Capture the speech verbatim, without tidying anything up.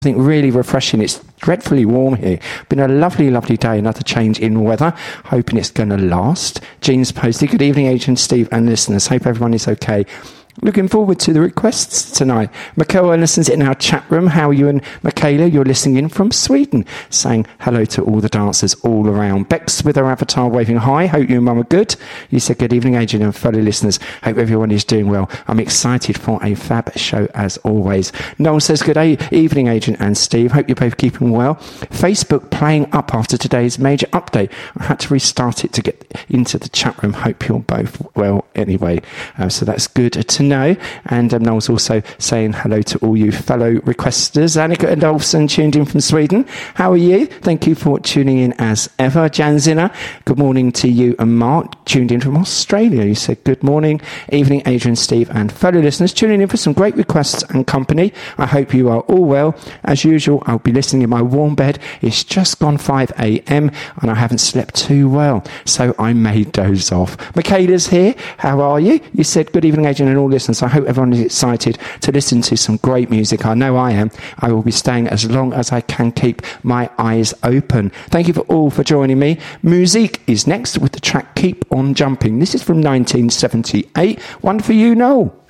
I think really refreshing. It's dreadfully warm here. Been a lovely, lovely day. Another change in weather. Hoping it's going to last. Jean's posted. Good evening, Agent Steve and listeners. Hope everyone is okay. Looking forward to the requests tonight. Michaela listens in our chat room. How are you and Michaela? You're listening in from Sweden. Saying hello to all the dancers all around. Bex with her avatar waving hi. Hope you and Mum are good. You said good evening, Adrian and fellow listeners. Hope everyone is doing well. I'm excited for a fab show as always. Noel says good a- evening, Adrian and Steve. Hope you're both keeping well. Facebook playing up after today's major update. I had to restart it to get into the chat room. Hope you're both well anyway. Uh, so that's good to know. And um, Noel's also saying hello to all you fellow requesters. Annika and Olsen tuned in from Sweden. How are you? Thank you for tuning in as ever. Jan Zinner, good morning to you and Mark, tuned in from Australia. You said good morning, evening, Adrian, Steve and fellow listeners, tuning in for some great requests and company. I hope you are all well. As usual, I'll be listening in my warm bed. It's just gone five a.m. and I haven't slept too well, so I may doze off. Michaela's here. How are you? You said good evening, Adrian, and all listeners. I hope everyone is excited to listen to some great music. I know I am. I will be staying as long as I can keep my eyes open. Thank you for all for joining me. Musique is next with the track Keep On Jumping. This is from nineteen seventy-eight. One for you, Noel.